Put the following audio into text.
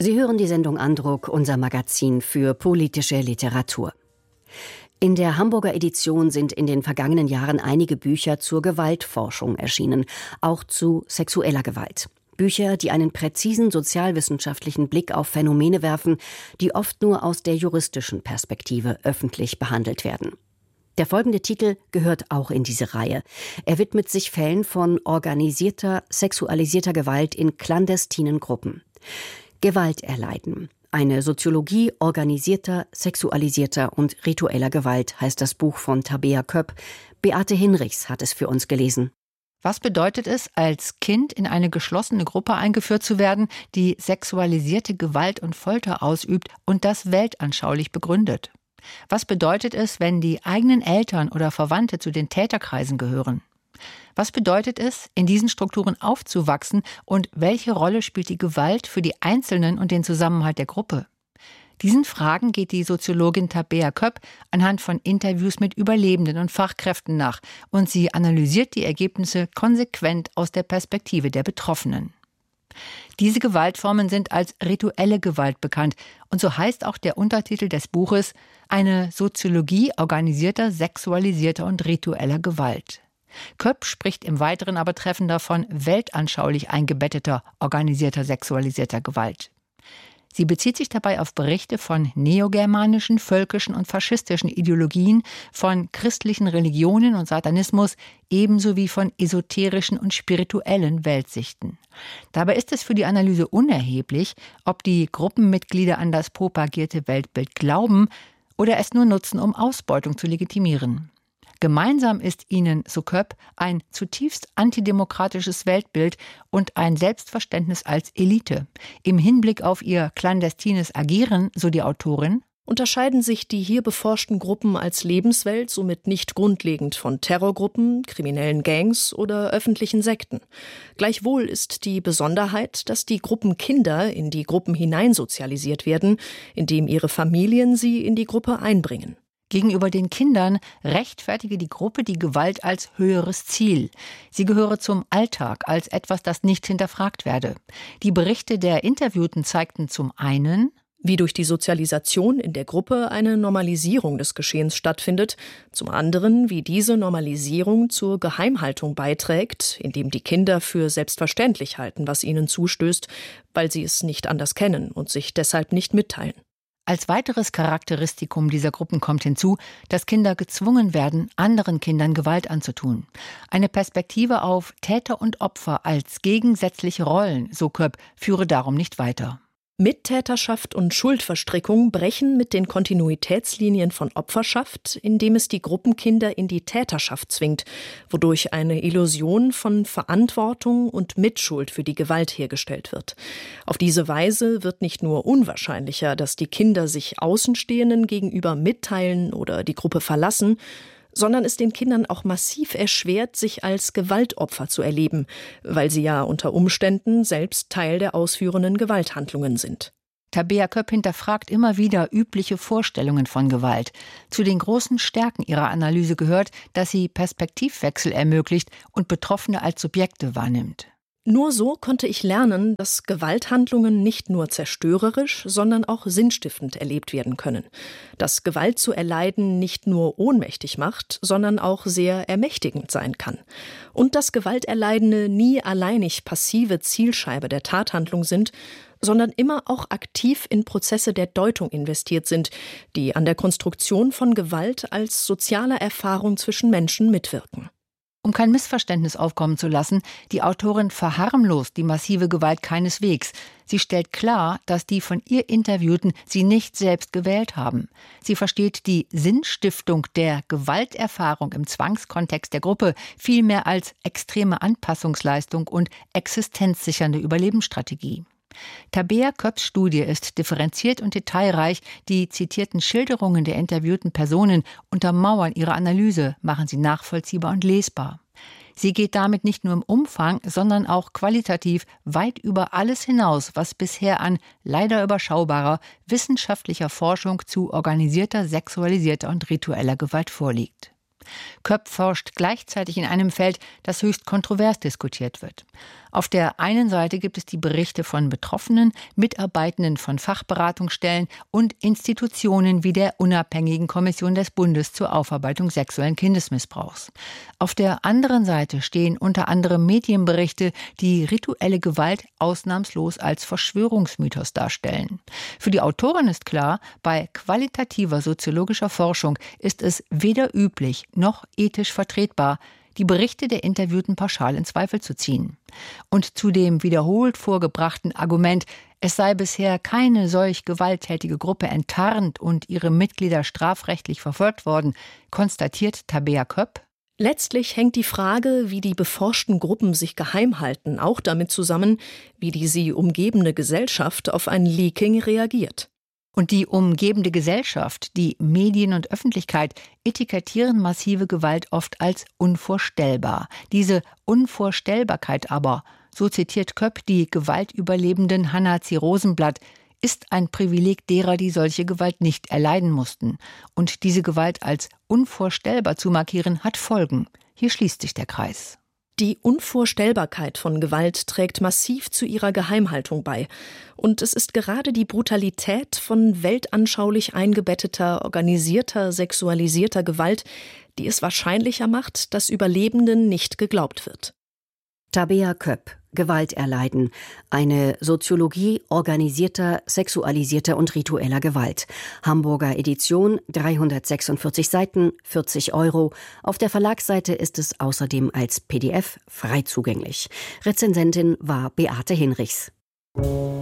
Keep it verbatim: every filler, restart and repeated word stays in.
Sie hören die Sendung Andruck, unser Magazin für politische Literatur. In der Hamburger Edition sind in den vergangenen Jahren einige Bücher zur Gewaltforschung erschienen, auch zu sexueller Gewalt. Bücher, die einen präzisen sozialwissenschaftlichen Blick auf Phänomene werfen, die oft nur aus der juristischen Perspektive öffentlich behandelt werden. Der folgende Titel gehört auch in diese Reihe. Er widmet sich Fällen von organisierter, sexualisierter Gewalt in clandestinen Gruppen. Gewalt erleiden. Eine Soziologie organisierter, sexualisierter und ritueller Gewalt heißt das Buch von Tabea Köpp. Beate Hinrichs hat es für uns gelesen. Was bedeutet es, als Kind in eine geschlossene Gruppe eingeführt zu werden, die sexualisierte Gewalt und Folter ausübt und das weltanschaulich begründet? Was bedeutet es, wenn die eigenen Eltern oder Verwandte zu den Täterkreisen gehören? Was bedeutet es, in diesen Strukturen aufzuwachsen und welche Rolle spielt die Gewalt für die Einzelnen und den Zusammenhalt der Gruppe? Diesen Fragen geht die Soziologin Tabea Köpp anhand von Interviews mit Überlebenden und Fachkräften nach und sie analysiert die Ergebnisse konsequent aus der Perspektive der Betroffenen. Diese Gewaltformen sind als rituelle Gewalt bekannt und so heißt auch der Untertitel des Buches Eine Soziologie organisierter, sexualisierter und ritueller Gewalt. Köpp spricht im Weiteren aber treffender von weltanschaulich eingebetteter, organisierter, sexualisierter Gewalt. Sie bezieht sich dabei auf Berichte von neogermanischen, völkischen und faschistischen Ideologien, von christlichen Religionen und Satanismus, ebenso wie von esoterischen und spirituellen Weltsichten. Dabei ist es für die Analyse unerheblich, ob die Gruppenmitglieder an das propagierte Weltbild glauben oder es nur nutzen, um Ausbeutung zu legitimieren. Gemeinsam ist ihnen, so Köpp, ein zutiefst antidemokratisches Weltbild und ein Selbstverständnis als Elite. Im Hinblick auf ihr clandestines Agieren, so die Autorin, unterscheiden sich die hier beforschten Gruppen als Lebenswelt somit nicht grundlegend von Terrorgruppen, kriminellen Gangs oder öffentlichen Sekten. Gleichwohl ist die Besonderheit, dass die Gruppenkinder in die Gruppen hineinsozialisiert werden, indem ihre Familien sie in die Gruppe einbringen. Gegenüber den Kindern rechtfertige die Gruppe die Gewalt als höheres Ziel. Sie gehöre zum Alltag als etwas, das nicht hinterfragt werde. Die Berichte der Interviewten zeigten zum einen, wie durch die Sozialisation in der Gruppe eine Normalisierung des Geschehens stattfindet, zum anderen, wie diese Normalisierung zur Geheimhaltung beiträgt, indem die Kinder für selbstverständlich halten, was ihnen zustößt, weil sie es nicht anders kennen und sich deshalb nicht mitteilen. Als weiteres Charakteristikum dieser Gruppen kommt hinzu, dass Kinder gezwungen werden, anderen Kindern Gewalt anzutun. Eine Perspektive auf Täter und Opfer als gegensätzliche Rollen, so Köpp, führe darum nicht weiter. Mittäterschaft und Schuldverstrickung brechen mit den Kontinuitätslinien von Opferschaft, indem es die Gruppenkinder in die Täterschaft zwingt, wodurch eine Illusion von Verantwortung und Mitschuld für die Gewalt hergestellt wird. Auf diese Weise wird nicht nur unwahrscheinlicher, dass die Kinder sich Außenstehenden gegenüber mitteilen oder die Gruppe verlassen, sondern es den Kindern auch massiv erschwert, sich als Gewaltopfer zu erleben, weil sie ja unter Umständen selbst Teil der ausführenden Gewalthandlungen sind. Tabea Köpp hinterfragt immer wieder übliche Vorstellungen von Gewalt. Zu den großen Stärken ihrer Analyse gehört, dass sie Perspektivwechsel ermöglicht und Betroffene als Subjekte wahrnimmt. Nur so konnte ich lernen, dass Gewalthandlungen nicht nur zerstörerisch, sondern auch sinnstiftend erlebt werden können. Dass Gewalt zu erleiden nicht nur ohnmächtig macht, sondern auch sehr ermächtigend sein kann. Und dass Gewalterleidende nie alleinig passive Zielscheibe der Tathandlung sind, sondern immer auch aktiv in Prozesse der Deutung investiert sind, die an der Konstruktion von Gewalt als sozialer Erfahrung zwischen Menschen mitwirken. Um kein Missverständnis aufkommen zu lassen, die Autorin verharmlost die massive Gewalt keineswegs. Sie stellt klar, dass die von ihr Interviewten sie nicht selbst gewählt haben. Sie versteht die Sinnstiftung der Gewalterfahrung im Zwangskontext der Gruppe vielmehr als extreme Anpassungsleistung und existenzsichernde Überlebensstrategie. Tabea Köpps Studie ist differenziert und detailreich. Die zitierten Schilderungen der interviewten Personen untermauern ihre Analyse, machen sie nachvollziehbar und lesbar. Sie geht damit nicht nur im Umfang, sondern auch qualitativ weit über alles hinaus, was bisher an leider überschaubarer wissenschaftlicher Forschung zu organisierter, sexualisierter und ritueller Gewalt vorliegt. Köpp forscht gleichzeitig in einem Feld, das höchst kontrovers diskutiert wird. Auf der einen Seite gibt es die Berichte von Betroffenen, Mitarbeitenden von Fachberatungsstellen und Institutionen wie der Unabhängigen Kommission des Bundes zur Aufarbeitung sexuellen Kindesmissbrauchs. Auf der anderen Seite stehen unter anderem Medienberichte, die rituelle Gewalt ausnahmslos als Verschwörungsmythos darstellen. Für die Autorin ist klar, bei qualitativer soziologischer Forschung ist es weder üblich noch ethisch vertretbar, die Berichte der Interviewten pauschal in Zweifel zu ziehen. Und zu dem wiederholt vorgebrachten Argument, es sei bisher keine solch gewalttätige Gruppe enttarnt und ihre Mitglieder strafrechtlich verfolgt worden, konstatiert Tabea Köpp: Letztlich hängt die Frage, wie die beforschten Gruppen sich geheim halten, auch damit zusammen, wie die sie umgebende Gesellschaft auf ein Leaking reagiert. Und die umgebende Gesellschaft, die Medien und Öffentlichkeit etikettieren massive Gewalt oft als unvorstellbar. Diese Unvorstellbarkeit aber, so zitiert Köpp die Gewaltüberlebenden Hanna C. Rosenblatt, ist ein Privileg derer, die solche Gewalt nicht erleiden mussten. Und diese Gewalt als unvorstellbar zu markieren, hat Folgen. Hier schließt sich der Kreis. Die Unvorstellbarkeit von Gewalt trägt massiv zu ihrer Geheimhaltung bei. Und es ist gerade die Brutalität von weltanschaulich eingebetteter, organisierter, sexualisierter Gewalt, die es wahrscheinlicher macht, dass Überlebenden nicht geglaubt wird. Tabea Köpp, Gewalt erleiden. Eine Soziologie organisierter, sexualisierter und ritueller Gewalt. Hamburger Edition, dreihundertsechsundvierzig Seiten, vierzig Euro. Auf der Verlagsseite ist es außerdem als P D F frei zugänglich. Rezensentin war Beate Hinrichs.